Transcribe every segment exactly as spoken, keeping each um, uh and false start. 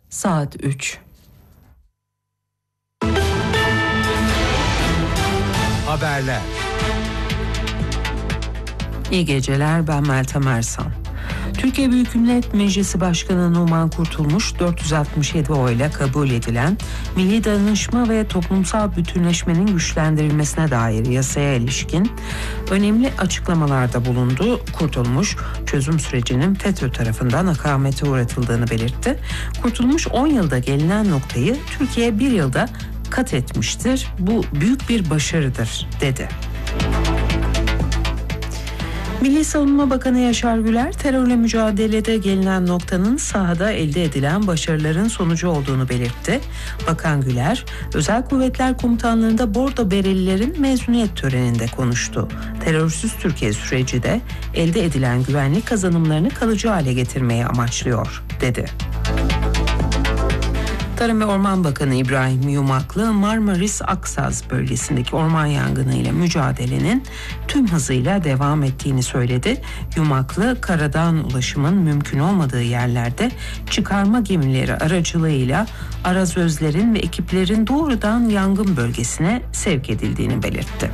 Saat üç. Haberler. İyi geceler, ben Meltem Ersan. Türkiye Büyük Millet Meclisi Başkanı Numan Kurtulmuş, dört yüz altmış yedi oyla kabul edilen Milli Dayanışma ve Toplumsal Bütünleşmenin güçlendirilmesine dair yasaya ilişkin önemli açıklamalarda bulundu. Kurtulmuş, çözüm sürecinin FETÖ tarafından akamete uğratıldığını belirtti. Kurtulmuş, on yılda gelinen noktayı Türkiye bir yılda kat etmiştir. Bu büyük bir başarıdır, dedi. Milli Savunma Bakanı Yaşar Güler, terörle mücadelede gelinen noktanın sahada elde edilen başarıların sonucu olduğunu belirtti. Bakan Güler, Özel Kuvvetler Komutanlığı'nda Bordo Berelilerin mezuniyet töreninde konuştu. Terörsüz Türkiye süreci de elde edilen güvenlik kazanımlarını kalıcı hale getirmeyi amaçlıyor, dedi. Tarım ve Orman Bakanı İbrahim Yumaklı, Marmaris-Aksaz bölgesindeki orman yangını ile mücadelenin tüm hızıyla devam ettiğini söyledi. Yumaklı, karadan ulaşımın mümkün olmadığı yerlerde çıkarma gemileri aracılığıyla arazözlerin ve ekiplerin doğrudan yangın bölgesine sevk edildiğini belirtti.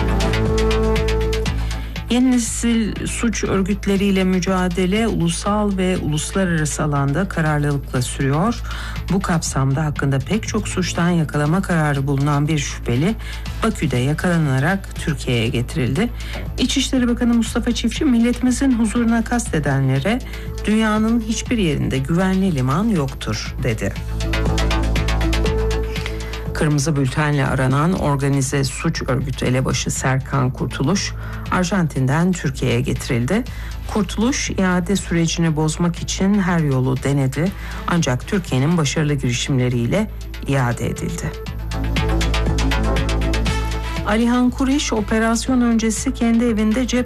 Yeni nesil suç örgütleriyle mücadele ulusal ve uluslararası alanda kararlılıkla sürüyor. Bu kapsamda hakkında pek çok suçtan yakalama kararı bulunan bir şüpheli Bakü'de yakalanarak Türkiye'ye getirildi. İçişleri Bakanı Mustafa Çiftçi, milletimizin huzuruna kastedenlere dünyanın hiçbir yerinde güvenli liman yoktur, dedi. Kırmızı bültenle aranan organize suç örgütü elebaşı Serkan Kurtuluş, Arjantin'den Türkiye'ye getirildi. Kurtuluş, iade sürecini bozmak için her yolu denedi, ancak Türkiye'nin başarılı girişimleriyle iade edildi. Alihan Kureş, operasyon öncesi kendi evinde cep